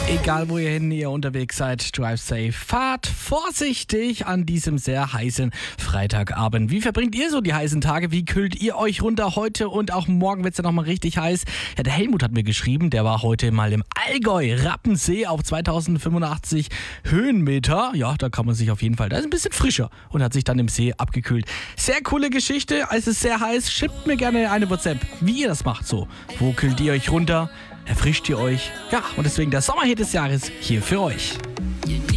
Egal, wo ihr unterwegs seid, drive safe, fahrt vorsichtig an diesem sehr heißen Freitagabend. Wie verbringt ihr so die heißen Tage? Wie kühlt ihr euch runter heute und auch morgen wird es ja nochmal richtig heiß? Ja, der Helmut hat mir geschrieben, der war heute mal im Allgäu, Rappensee auf 2085 Höhenmeter. Ja, da kann man sich auf jeden Fall, da ist ein bisschen frischer und hat sich dann im See abgekühlt. Sehr coole Geschichte, es ist sehr heiß. Schickt mir gerne eine WhatsApp, wie ihr das macht so. Wo kühlt ihr euch runter? Erfrischt ihr euch? Ja, und deswegen der Sommerhit des Jahres hier für euch.